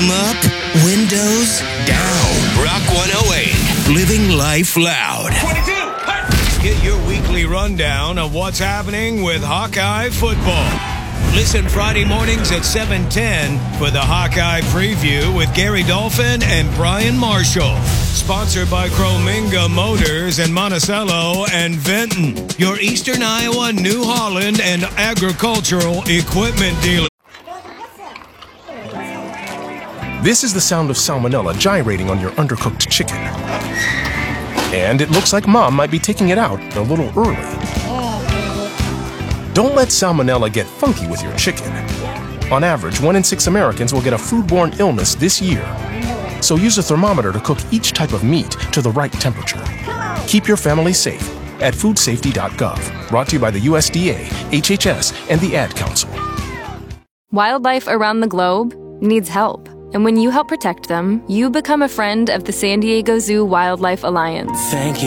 Volume up, windows down. Rock 108, living life loud. 22. Get your weekly rundown of what's happening with Hawkeye football. Listen Friday mornings at 7:10 for the Hawkeye Preview with Gary Dolphin and Brian Marshall. Sponsored by Crominga Motors and Monticello and Vinton, your Eastern Iowa, New Holland, and agricultural equipment dealer. This is the sound of salmonella gyrating on your undercooked chicken. And it looks like Mom might be taking it out a little early. Don't let salmonella get funky with your chicken. On average, 1 in 6 Americans will get a foodborne illness this year. So use a thermometer to cook each type of meat to the right temperature. Keep your family safe at foodsafety.gov. Brought to you by the USDA, HHS, and the Ad Council. Wildlife around the globe needs help. And when you help protect them, you become a friend of the San Diego Zoo Wildlife Alliance. Thank you.